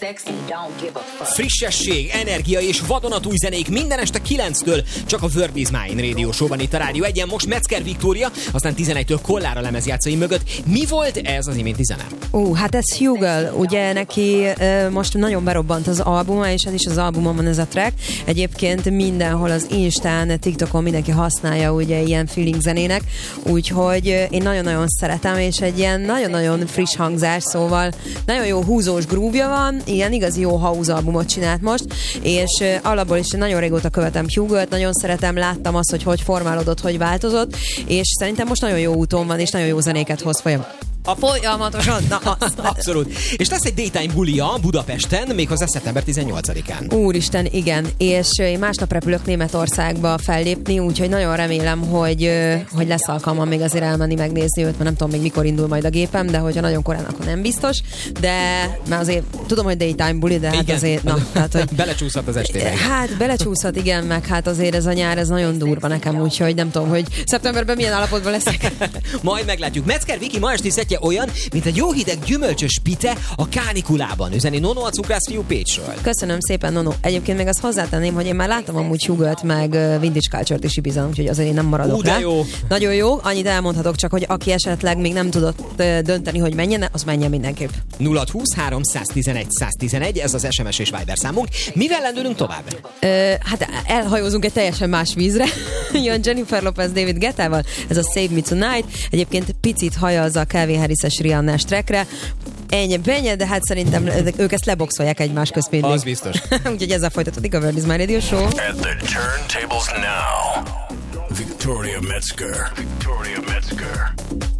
Frissesség, energia és vadonatúj zenék minden este 9-től csak a Word Is Mine Radio Show-ban itt a Rádió 1-en. Most Metzger Viktória, aztán 11-től Kollára lemezjátszói mögött. Mi volt ez az iménti zene? Hát ez Hugel, ugye neki most nagyon berobbant az albuma, és ez is az albumon van ez a track. Egyébként mindenhol az Instán, TikTokon mindenki használja ugye ilyen feeling zenének, úgyhogy én nagyon-nagyon szeretem, és egy ilyen nagyon-nagyon friss hangzás, szóval nagyon jó húzós groove-ja van, ilyen igazi jó house albumot csinált most, és alapból is nagyon régóta követem Hugelt, nagyon szeretem, láttam azt, hogy formálódott, hogy változott, és szerintem most nagyon jó úton van, és nagyon jó zenéket hoz folyamatosan. Abszolút. És lesz egy daytime bulia Budapesten, méghozzá szeptember 18-án. Úristen, igen. És én másnap repülök Németországba fellépni, úgyhogy nagyon remélem, hogy lesz alkalmam még azért elmenni megnézni őt, mert nem tudom még mikor indul majd a gépem, de hogyha nagyon korán, akkor nem biztos. De már azért tudom, hogy daytime buli, de hát igen. Azért hát, hogy belecsúszhat az estére. Hát belecsúszhat, igen, meg hát azért ez a nyár, ez nagyon durva nekem, úgyhogy nem tudom, hogy szeptemberben milyen állapotban leszek. Majd meglátjuk. Metzger Viki ma esti szettje olyan, mint egy jó hideg gyümölcsös pite a kánikulában. Üzeni Nono, a cukrászfiú Pécsről. Köszönöm szépen, Nono. Egyébként még azt hozzátenném, hogy én már láttam amúgy Hugelt, meg Vintage Culture-t is Ibizán, úgyhogy azért én nem maradok rá. Jó. Nagyon jó. Annyit elmondhatok csak, hogy aki esetleg még nem tudott dönteni, hogy menjen, az menjen mindenképp. 0620 311 111, ez az SMS és Viber számunk. Mivel lendülünk tovább? Hát elhajózunk egy teljesen más vízre. Jön Jennifer Lopez David Guettával, ez a Save Me Tonight. Egyébként picit hajazza a Calvin Harris-es Rihanna-s trackre. Ennyi, de hát szerintem ők ezt leboxolják egymás közt mindig. Az biztos. Úgyhogy ezzel folytatódik a Word Is Mine Radio Show. At the turntables now, Victoria Metzger. Victoria Metzger.